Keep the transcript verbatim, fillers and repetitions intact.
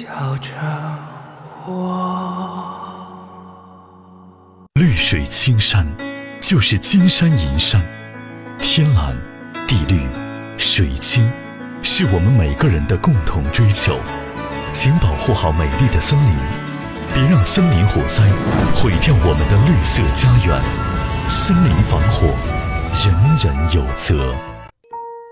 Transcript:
叫着我。 绿水青山，就是金山银山，天蓝、地绿、水清，是我们每个人的共同追求。请保护好美丽的森林，别让森林火灾毁掉我们的绿色家园。森林防火，人人有责。